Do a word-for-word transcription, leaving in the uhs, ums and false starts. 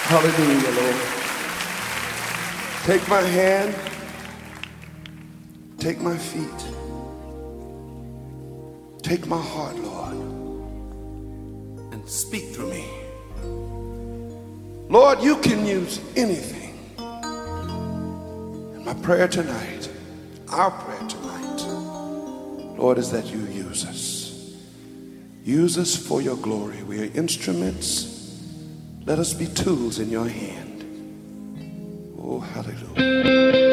Hallelujah, Lord. Take my hand, take my feet, take my heart, Lord, and speak through me. Lord, you can use anything. And my prayer tonight, our prayer tonight, Lord, is that you use us. Use us for your glory. We are instruments. Let us be tools in your hand. Oh, hallelujah.